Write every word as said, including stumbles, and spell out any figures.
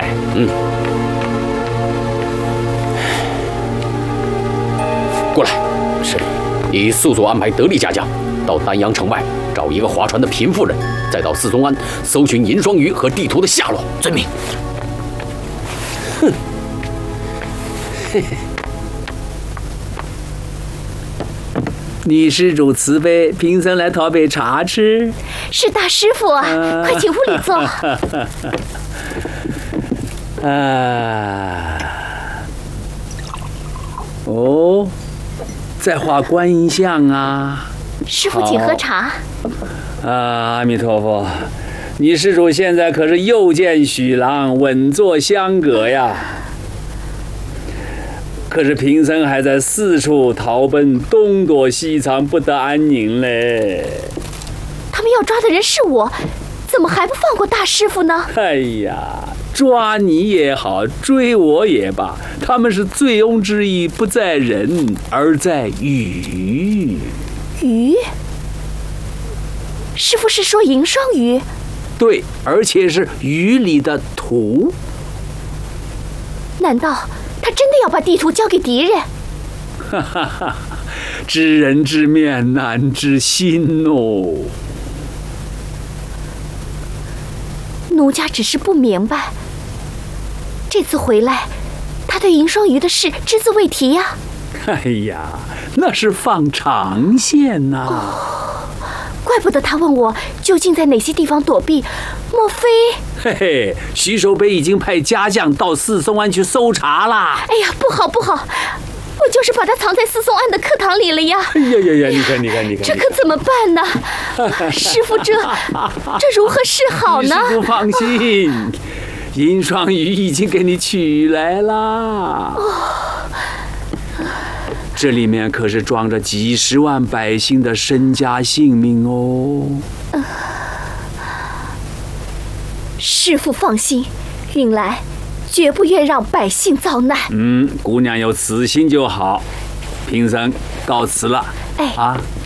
嗯。过来。是。你速速安排得力家将到丹阳城外找一个划船的贫妇人，再到四松庵搜寻银双鱼和地图的下落。遵命。哼。嘿嘿。 女施主慈悲，贫僧来讨杯茶吃。 是大师傅啊，啊快请屋里坐。 啊，哦，在画观音像啊。 师傅，请喝茶。 啊，阿弥陀佛，女施主现在可是又见许郎，稳坐香阁呀。可是贫僧还在四处逃奔，东躲西藏，不得安宁嘞。 他们要抓的人是我，怎么还不放过大师傅呢？ 哎呀，抓你也好，追我也罢，他们是醉翁之意不在人，而在鱼。 鱼？师傅是说银双鱼？ 对，而且是鱼里的图。 难道他真的要把地图交给敌人？ 哈哈哈！知人知面难知心哦。 奴家只是不明白，这次回来，他对银双鱼的事只字未提呀。 哎呀，那是放长线呐、啊哦！怪不得他问我究竟在哪些地方躲避，莫非…… 嘿嘿，徐守备已经派家将到四松庵去搜查啦。 哎呀，不好不好，我就是把他藏在四松庵的课堂里了呀！ 哎呀呀呀，你看你看你看， 这可怎么办呢？师傅，这这如何是好呢？ 师傅放心，银双鱼已经给你取来啦。 哦， 这里面可是装着几十万百姓的身家性命哦。呃师父放心，云来绝不愿让百姓遭难。 嗯，姑娘有此心就好，贫僧告辞了。 哎， 啊。